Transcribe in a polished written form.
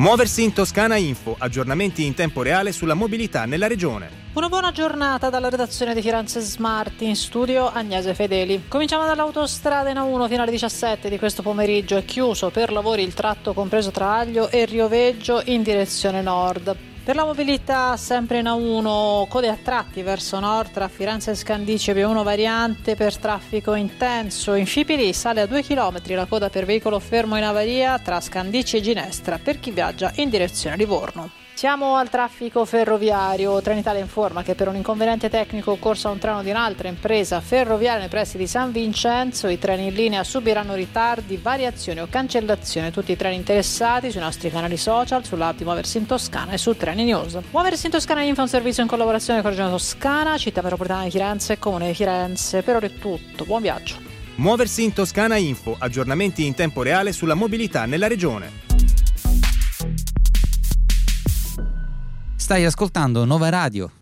Muoversi in Toscana Info, aggiornamenti in tempo reale sulla mobilità nella regione. Una buona giornata dalla redazione di Firenze Smart, in studio Agnese Fedeli. Cominciamo dall'autostrada A1 fino alle 17 di questo pomeriggio. È chiuso per lavori il tratto compreso tra Aglio e Rioveggio in direzione nord. Per la mobilità sempre in A1, code a tratti verso nord tra Firenze e Scandicci, B1 variante per traffico intenso. In Scipili sale a 2 km la coda per veicolo fermo in avaria tra Scandicci e Ginestra per chi viaggia in direzione Livorno. Siamo al traffico ferroviario. Trenitalia informa che per un inconveniente tecnico occorso a un treno di un'altra impresa ferroviaria nei pressi di San Vincenzo, i treni in linea subiranno ritardi, variazioni o cancellazione. Tutti i treni interessati sui nostri canali social, sull'app di Muoversi in Toscana e su Treni News. Muoversi in Toscana Info è un servizio in collaborazione con Regione Toscana, Città Metropolitana di Firenze e Comune di Firenze. Per ora è tutto, buon viaggio. Muoversi in Toscana Info, aggiornamenti in tempo reale sulla mobilità nella regione. Stai ascoltando Nova Radio.